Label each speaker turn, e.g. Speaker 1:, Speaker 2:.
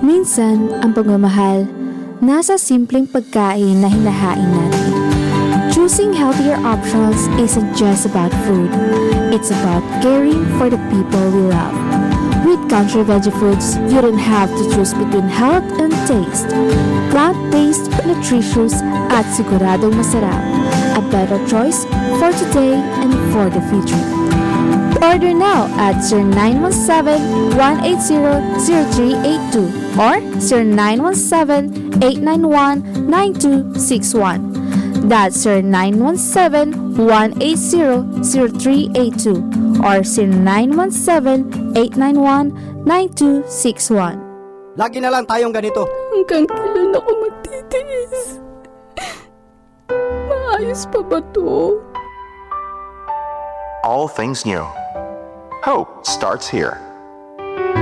Speaker 1: Minsan, ang pagmamahal nasa simpleng pagkain na hinahain natin. Choosing healthier options isn't just about food. It's about caring for the people we love. With Country Veggie Foods, you don't have to choose between health and taste. Plant-based, nutritious, at siguradong masarap. A better choice for today and for the future. Order now at 0917-180-0382 or 0917-891-9261. That's 0917-180-0382 or 0917-891-9261.
Speaker 2: Lagi na lang tayong ganito.
Speaker 3: Hanggang kailan ako magtitiis? Maayos pa ba to?
Speaker 4: All things new. Hope starts here.